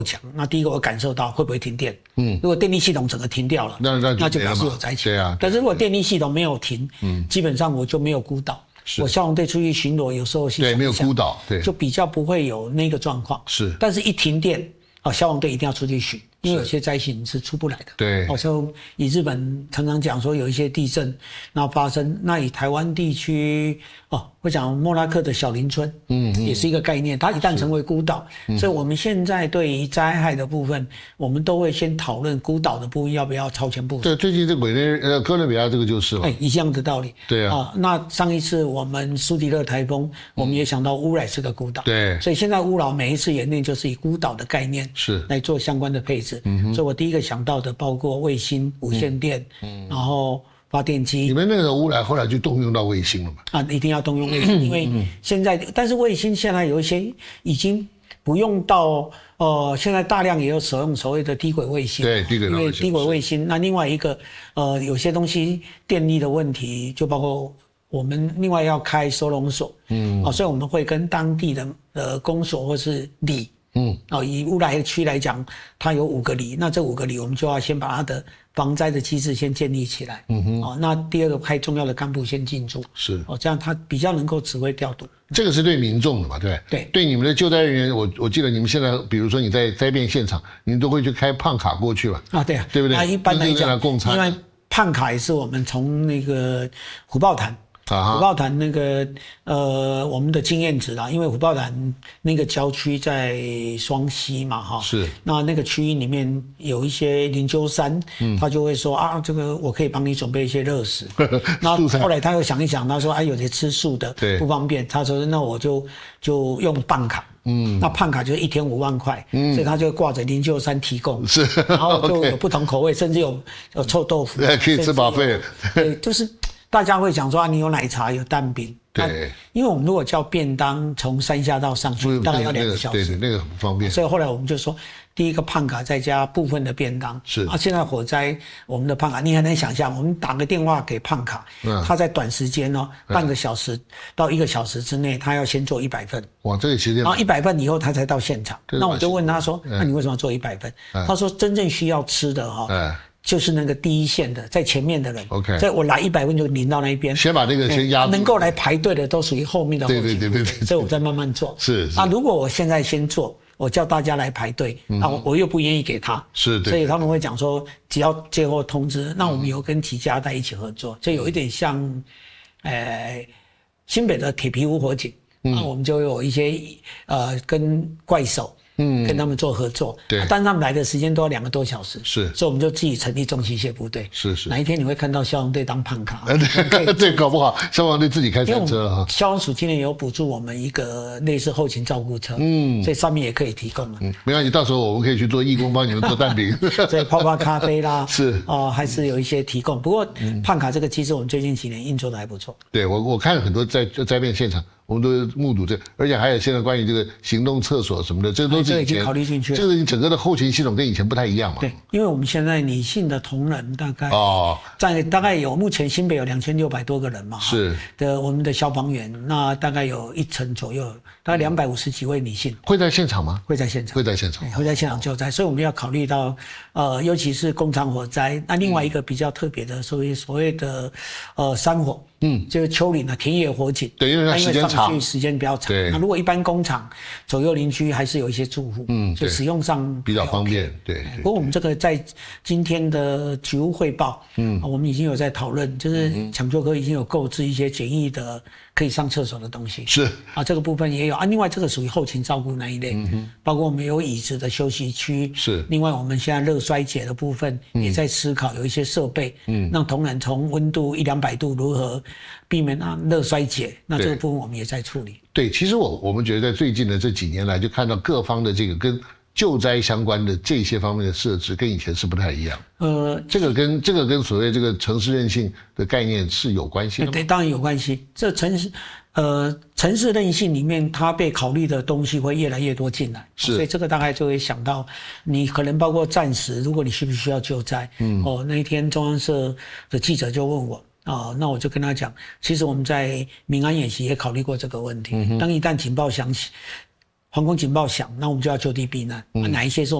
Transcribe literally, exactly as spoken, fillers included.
强，那第一个我感受到会不会停电？嗯，如果电力系统整个停掉了， 那那 就, 那就表示有灾情。 对啊， 但是如果电力系统没有停，嗯，基本上我就没有孤岛。我消防队出去巡逻，有时候是对没有孤岛，对， 就比较不会有那个状况。 是， 但是一停电，啊，消防队一定要出去巡，因为有些灾情是出不来的。 对， 好像以日本常常讲说有一些地震，那发生，那以台湾地区哦，我讲莫拉克的小林村，嗯，也是一个概念。它一旦成为孤岛，所以我们现在对于灾害的部分，我们都会先讨论孤岛的部分要不要超前部署。 对，最近这委内呃哥伦比亚这个就是了， 哎，一样的道理。 对啊， 啊，那上一次我们苏迪勒台风，我们也想到乌来是个孤岛， 对， 所以现在乌老每一次演练就是以孤岛的概念是来做相关的配置。嗯，所以我第一个想到的包括卫星、无线电，嗯，然后发电机。 你们那个乌来后来就动用到卫星了嘛？ 啊，一定要动用卫星，因为现在，但是卫星现在有一些已经不用到，呃，现在大量也有使用所谓的低轨卫星， 对，低轨卫星， 因为低轨卫星。那另外一个，呃，有些东西电力的问题，就包括我们另外要开收容所，嗯，啊，所以我们会跟当地的呃公所或是里。嗯，哦，以乌来区来讲，它有五个里，那这五个里我们就要先把它的防灾的机制先建立起来。嗯哼，哦，那第二个派重要的干部先进驻， 是， 哦，这样他比较能够指挥调度。 这个是对民众的嘛，对对， 对你们的救灾人员，我我记得你们现在，比如说你在灾变现场，你都会去开胖卡过去吧？ 啊，对啊， 对不对？ 啊，一般来讲， 共餐， 因为胖卡也是我们从那个虎豹潭。虎豹潭那个呃，我们的经验值啦，因为虎豹潭那个郊区在双溪嘛，哈， 是， 那那个区域里面有一些灵鹫山，嗯，他就会说啊，这个我可以帮你准备一些热食。那后来他又想一想，他说啊，有些吃素的不方便，他说那我就就用棒卡。嗯，那胖卡就是一天五万块，嗯，所以他就挂着灵鹫山提供， 是， 然后就有不同口味，甚至有有臭豆腐， 对，可以吃饱费， 对，就是。大家会讲说啊，你有奶茶有蛋饼， 对， 因为我们如果叫便当从山下到上去，大概要两个小时， 对对，那个很不方便。 所以后来我们就说，第一个胖卡再加部分的便当， 是啊，现在火灾我们的胖卡，你很难想象，我们打个电话给胖卡，嗯，他在短时间哦，半个小时到一个小时之内，他要先做一百份， 哇，这个时间， 然后一百份以后他才到现场。那我就问他说，那你为什么要做一百份？他说真正需要吃的哈。就是那个第一线的，在前面的人 ，OK， 所以我来一百份就领到那一边， 先把那个先压住， 能够来排队的都属于后面的后勤， 对对对对对， 所以我再慢慢做。 是， 啊，如果我现在先做，我叫大家来排队，那、嗯、我又不愿意给他， 是，对， 所以他们会讲说，只要最后通知，那我们有跟几家在一起合作，就有一点像，呃，新北的铁皮屋火警，那、嗯、我们就有一些呃跟怪手。嗯，跟他们做合作， 对， 但是他们来的时间都要两个多小时， 是， 所以我们就自己成立重机械部队， 是是。 哪一天你会看到消防队当胖卡？ 对，搞不好消防队自己开餐车哈。 消防署今年有补助我们一个类似后勤照顾车，嗯，所以上面也可以提供了。 嗯，没关系，到时候我们可以去做义工，帮你们做蛋饼， 所以泡泡咖啡啦， 是哦、呃，还是有一些提供。不过胖卡这个机制，我们最近几年运作的还不错。 对我我看了很多灾灾变现场。我们都目睹这，而且还有现在关于这个行动厕所什么的，这都是以前、哎、 已经考虑进去了。 这个整个的后勤系统跟以前不太一样嘛。 对，因为我们现在女性的同仁大概哦，在大概有目前新北有两千六百多个人嘛， 是的，我们的消防员那大概有一成左右，大概两百五十几位女性。 会在现场吗？ 会在现场， 会在现场， 会在现场救灾，所以我们要考虑到，呃，尤其是工厂火灾，那另外一个比较特别的，所谓所谓的呃山火。嗯，就是丘陵啊，田野火警。 对，因为它时间长， 时间比较长。 对， 那如果一般工厂左右邻居还是有一些住户，嗯，就使用上比较方便。对，对。 不过我们这个在今天的局务汇报，嗯，我们已经有在讨论，就是抢救科已经有购置一些简易的可以上厕所的东西。 是啊，这个部分也有啊。另外，这个属于后勤照顾那一类，嗯、包括我们有椅子的休息区。 是。 另外，我们现在热衰竭的部分也在思考有一些设备，嗯，让同仁从温度一两百度如何。避免啊热衰竭，那这个部分我们也在处理。 对，其实我我们觉得在最近的这几年来，就看到各方的这个跟救灾相关的这些方面的设置，跟以前是不太一样。呃，这个跟这个跟所谓这个城市韧性的概念是有关系的吗？ 对，当然有关系。这城市呃城市韧性里面，它被考虑的东西会越来越多进来， 是， 所以这个大概就会想到，你可能包括暂时，如果你需不需要救灾，嗯，哦，那一天中央社的记者就问我。哦，那我就跟他讲，其实我们在民安演习也考虑过这个问题。嗯、当一旦警报响起， 防空警报响，那我们就要就地避难，嗯、哪一些是我们